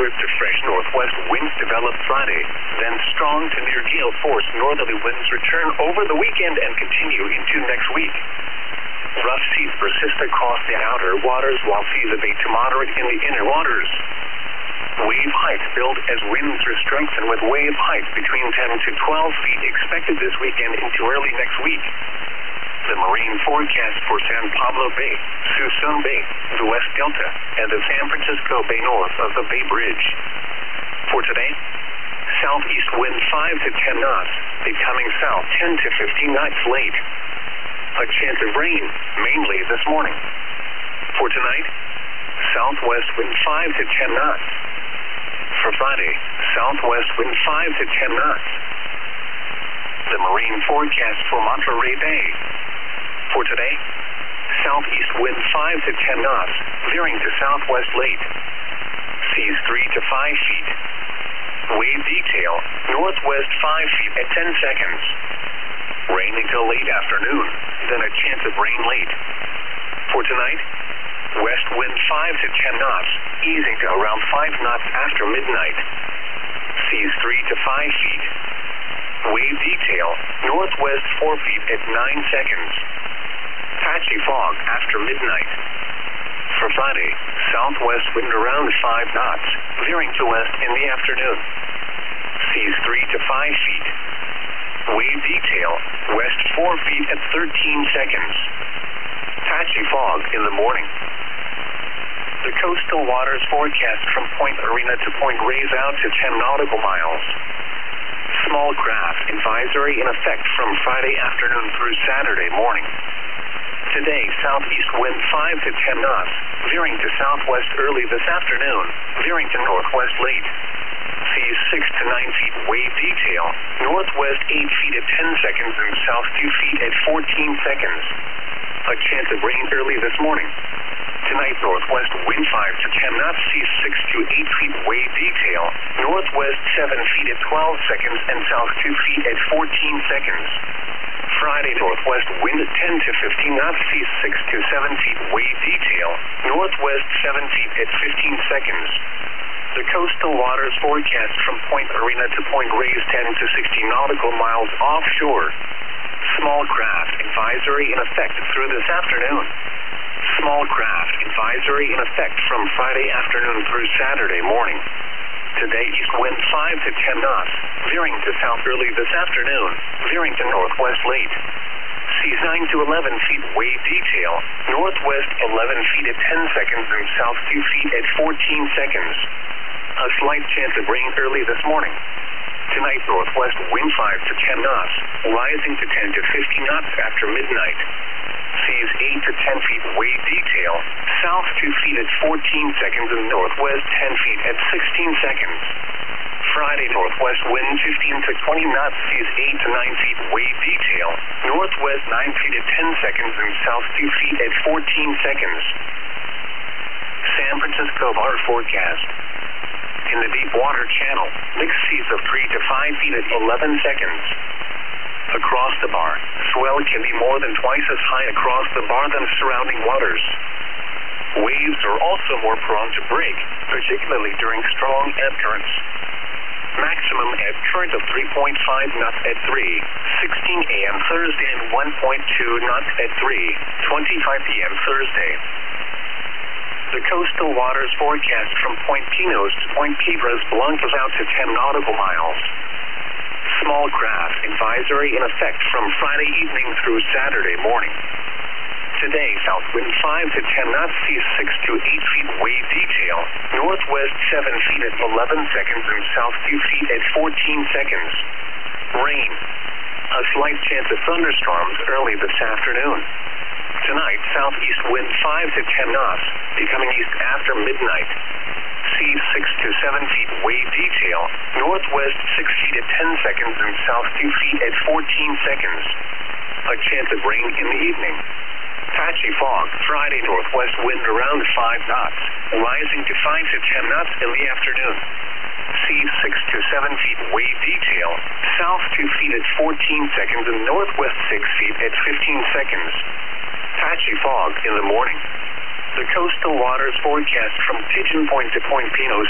Moderate to fresh northwest winds develop Friday, then strong to near gale force northerly winds return over the weekend and continue into next week. Rough seas persist across the outer waters while seas abate to moderate in the inner waters. Wave heights build as winds strengthen with wave heights between 10 to 12 feet expected this weekend into early next week. The marine forecast for San Pablo Bay, Suisun Bay, the West Delta, and the San Francisco Bay north of the Bay Bridge. For today, southeast wind 5 to 10 knots, becoming south 10 to 15 knots late. A chance of rain, mainly this morning. For tonight, southwest wind 5 to 10 knots. For Friday, southwest wind 5 to 10 knots. The marine forecast for Monterey Bay. For today, southeast wind 5 to 10 knots, veering to southwest late. Seas 3 to 5 feet. Wave detail, northwest 5 feet at 10 seconds. Rain until late afternoon, then a chance of rain late. For tonight, west wind 5 to 10 knots, easing to around 5 knots after midnight. Seas 3 to 5 feet. Wave detail, northwest 4 feet at 9 seconds. Patchy fog after midnight. For Friday, southwest wind around 5 knots, veering to west in the afternoon. Seas 3 to 5 feet. Wave detail, west 4 feet at 13 seconds. Patchy fog in the morning. The coastal waters forecast from Point Arena to Point Reyes out to 10 nautical miles. Small craft advisory in effect from Friday afternoon through Saturday morning. Today, southeast wind 5 to 10 knots, veering to southwest early this afternoon, veering to northwest late. Seas 6 to 9 feet wave detail, northwest 8 feet at 10 seconds and south 2 feet at 14 seconds. A chance of rain early this morning. Tonight, northwest wind 5 to 10 knots, seas 6 to 8 feet wave detail, northwest 7 feet at 12 seconds and south 2 feet at 14 seconds. Friday, northwest wind 10 to 15 knots, seas 6 to 7 feet wave detail, northwest 7 feet at 15 seconds. The coastal waters forecast from Point Arena to Point Reyes 10 to 60 nautical miles offshore. Small craft advisory in effect through this afternoon. Small craft advisory in effect from Friday afternoon through Saturday morning. Today, east wind 5 to 10 knots, veering to south early this afternoon, veering to northwest late. Seas 9 to 11 feet wave detail, northwest 11 feet at 10 seconds and south 2 feet at 14 seconds. A slight chance of rain early this morning. Tonight, northwest wind 5 to 10 knots, rising to 10 to 15 knots after midnight. Seas 8 to 10 feet wave detail, south 2 feet at 14 seconds and northwest 10 feet at 16 seconds. Friday, northwest wind 15 to 20 knots, seas 8 to 9 feet wave detail, northwest 9 feet at 10 seconds and south 2 feet at 14 seconds. San Francisco water forecast. In the deep water channel, mixed seas of 3 to 5 feet at 11 seconds. Across the bar, swell can be more than twice as high across the bar than surrounding waters. Waves are also more prone to break, particularly during strong ebb currents. Maximum ebb current of 3.5 knots at 3:16 a.m. Thursday and 1.2 knots at 3:25 p.m. Thursday. The coastal waters forecast from Point Pinos to Point Piedras Blancas out to 10 nautical miles. Small craft advisory in effect from Friday evening through Saturday morning. Today, south wind 5 to 10 knots, seas 6 to 8 feet wave detail, northwest 7 feet at 11 seconds and south 2 feet at 14 seconds. Rain. A slight chance of thunderstorms early this afternoon. Tonight, southeast wind 5 to 10 knots, becoming east after midnight. Seas 6 to 7 feet wave detail, northwest 6 feet at 10 seconds and south 2 feet at 14 seconds. A chance of rain in the evening. Patchy fog, Friday northwest wind around 5 knots, rising to 5 to 10 knots in the afternoon. Seas 6 to 7 feet wave detail, south 2 feet at 14 seconds and northwest 6 feet at 15 seconds. Patchy fog in the morning. The coastal waters forecast from Pigeon Point to Point Pinos